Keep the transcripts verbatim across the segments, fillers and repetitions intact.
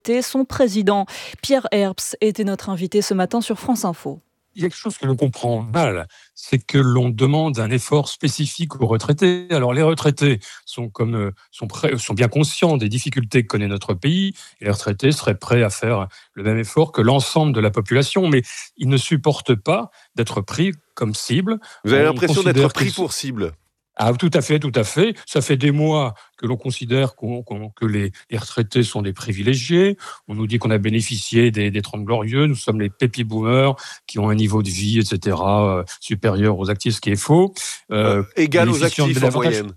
Son président, Pierre Herbst, était notre invité ce matin sur France Info. Il y a quelque chose que l'on comprend mal, c'est que l'on demande un effort spécifique aux retraités. Alors les retraités sont, comme, euh, sont, prêts, sont bien conscients des difficultés que connaît notre pays, et les retraités seraient prêts à faire le même effort que l'ensemble de la population, mais ils ne supportent pas d'être pris comme cible. Vous avez On l'impression d'être considère pris qu'ils sont- pour cible. Ah, tout à fait, tout à fait. Ça fait des mois que l'on considère qu'on- qu'on- que les, les retraités sont des privilégiés. On nous dit qu'on a bénéficié des, des trente glorieux. Nous sommes les pépi boomers qui ont un niveau de vie, et cetera, euh, supérieur aux actifs, ce qui est faux. Euh, Euh, égal aux bénéficiant de actifs en l'avantage- moyenne.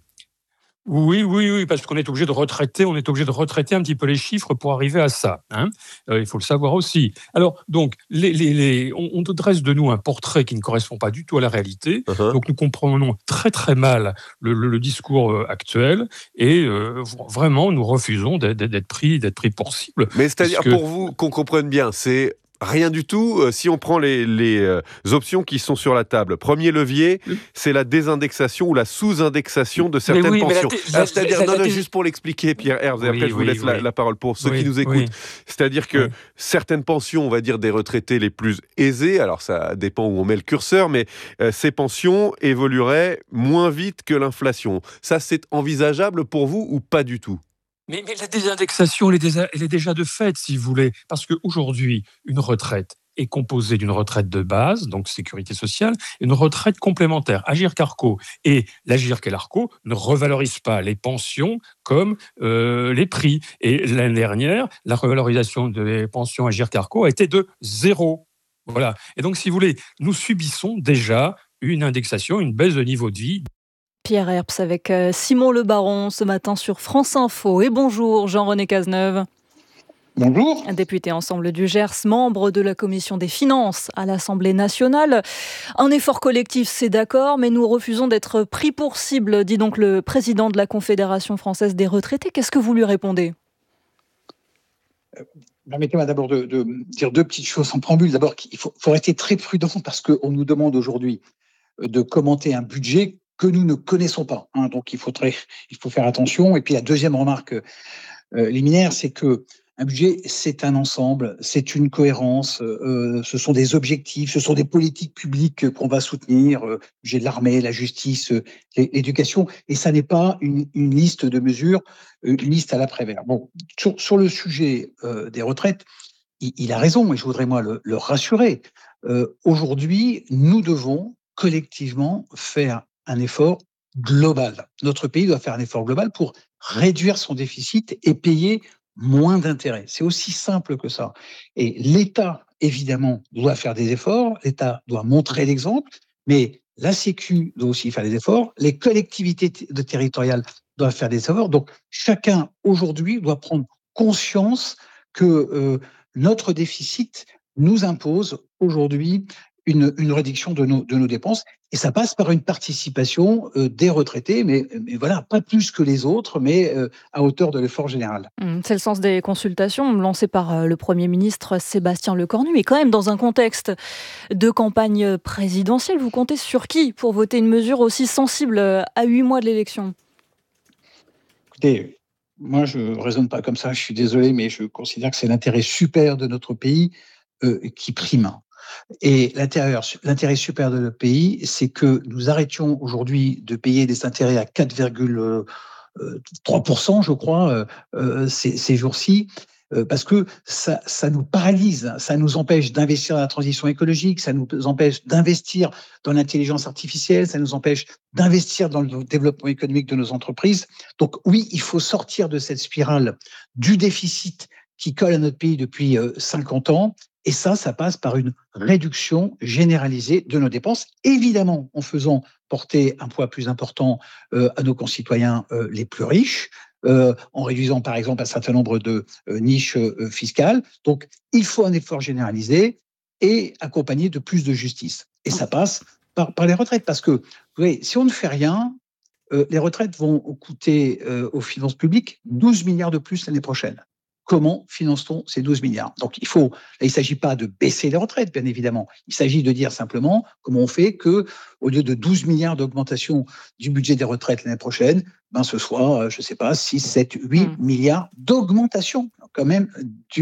Oui, oui, oui, parce qu'on est obligé de retraiter, on est obligé de retraiter un petit peu les chiffres pour arriver à ça. Hein. Euh, il faut le savoir aussi. Alors, donc, les, les, les, on, on dresse de nous un portrait qui ne correspond pas du tout à la réalité. Uh-huh. Donc, nous comprenons très très mal le, le, le discours euh, actuel et euh, vraiment, nous refusons d'être, d'être pris, d'être pris pour cible. Mais c'est-à-dire, que... pour vous, qu'on comprenne bien, c'est rien du tout. Euh, si on prend les, les euh, options qui sont sur la table, premier levier, Oui. c'est la désindexation ou la sous-indexation de certaines oui, mais la pensions. dé- Ah, la- c'est-à-dire, la- non, la non, dé- juste pour l'expliquer, Pierre Herbst, et Oui, après je vous oui, laisse la, oui. la parole pour ceux Oui, qui nous écoutent. oui. C'est-à-dire que Oui. certaines pensions, on va dire des retraités les plus aisés, alors ça dépend où on met le curseur, mais euh, ces pensions évolueraient moins vite que l'inflation. Ça, c'est envisageable pour vous ou pas du tout ? Mais, mais la désindexation, elle est, déjà, elle est déjà de fait, si vous voulez. Parce qu'aujourd'hui, une retraite est composée d'une retraite de base, donc sécurité sociale, et une retraite complémentaire. Agirc-Arrco et l'Agirc et l'Arco ne revalorisent pas les pensions comme euh, les prix. Et l'année dernière, la revalorisation des pensions Agirc-Arco a été de zéro. Voilà. Et donc, si vous voulez, nous subissons déjà une indexation, une baisse de niveau de vie. Pierre Herbst avec euh, Simon Le Baron ce matin sur France Info. Et bonjour Jean-René Cazeneuve. Bonjour. Député Ensemble du Gers, membre de la Commission des Finances à l'Assemblée nationale. Un effort collectif, c'est d'accord, mais nous refusons d'être pris pour cible, dit donc le président de la Confédération française des retraités. Qu'est-ce que vous lui répondez ? Permettez-moi d'abord de, de dire deux petites choses en préambule. D'abord, il faut, faut rester très prudent parce qu'on nous demande aujourd'hui de commenter un budget que nous ne connaissons pas. Hein. Donc, il faut, très, il faut faire attention. Et puis, la deuxième remarque euh, liminaire, c'est que un budget, c'est un ensemble, c'est une cohérence, euh, ce sont des objectifs, ce sont des politiques publiques qu'on va soutenir, euh, le budget de l'armée, la justice, euh, l'éducation, et ça n'est pas une, une liste de mesures, une liste à l'après-vert. Bon, sur, sur le sujet euh, des retraites, il, il a raison, et je voudrais moi le, le rassurer. Euh, aujourd'hui, nous devons collectivement faire un effort global. Notre pays doit faire un effort global pour réduire son déficit et payer moins d'intérêts. C'est aussi simple que ça. Et l'État, évidemment, doit faire des efforts, l'État doit montrer l'exemple, mais la Sécu doit aussi faire des efforts, les collectivités t- de territoriales doivent faire des efforts. Donc, chacun, aujourd'hui, doit prendre conscience que euh, notre déficit nous impose aujourd'hui une, une réduction de nos, de nos dépenses. Et ça passe par une participation euh, des retraités, mais, mais voilà, pas plus que les autres, mais euh, à hauteur de l'effort général. Mmh, C'est le sens des consultations lancées par euh, le Premier ministre Sébastien Lecornu. Mais quand même, dans un contexte de campagne présidentielle, vous comptez sur qui pour voter une mesure aussi sensible euh, à huit mois de l'élection ? Écoutez, moi, je ne raisonne pas comme ça, je suis désolé, mais je considère que c'est l'intérêt supérieur de notre pays euh, qui prime. Et l'intérêt, l'intérêt supérieur de notre pays, c'est que nous arrêtions aujourd'hui de payer des intérêts à quatre virgule trois pour cent, je crois, euh, ces, ces jours-ci, euh, parce que ça, ça nous paralyse, ça nous empêche d'investir dans la transition écologique, ça nous empêche d'investir dans l'intelligence artificielle, ça nous empêche d'investir dans le développement économique de nos entreprises. Donc oui, il faut sortir de cette spirale du déficit qui colle à notre pays depuis euh, cinquante ans. Et ça, ça passe par une réduction généralisée de nos dépenses, évidemment en faisant porter un poids plus important euh, à nos concitoyens euh, les plus riches, euh, en réduisant par exemple un certain nombre de euh, niches euh, fiscales. Donc, il faut un effort généralisé et accompagné de plus de justice. Et ça passe par, par les retraites, parce que, vous voyez, si on ne fait rien, euh, les retraites vont coûter euh, aux finances publiques douze milliards de plus l'année prochaine. Comment finance-t-on ces douze milliards ? Donc, il faut, là, il ne s'agit pas de baisser les retraites, bien évidemment. Il s'agit de dire simplement comment on fait que, au lieu de douze milliards d'augmentation du budget des retraites l'année prochaine, ben, ce soit, je ne sais pas, six, sept, huit Mmh. milliards d'augmentation, quand même, du